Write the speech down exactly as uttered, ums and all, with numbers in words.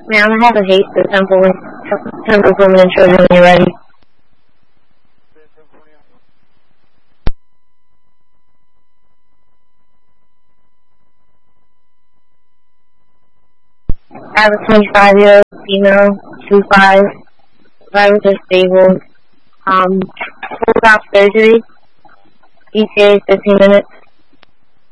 Ma'am, I have a case for Temple, Temple Women and Children when you're ready. I have a twenty-five-year-old female, two five, vitals are stable, um, full stop surgery, E T A is fifteen minutes.